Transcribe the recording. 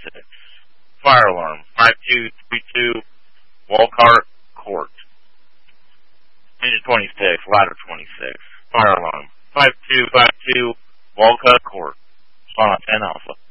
Fire alarm, 5232 Walcott Court. Engine 26, ladder 26. Fire alarm, 5252 Walcott Court. Spawn on 10 Alpha.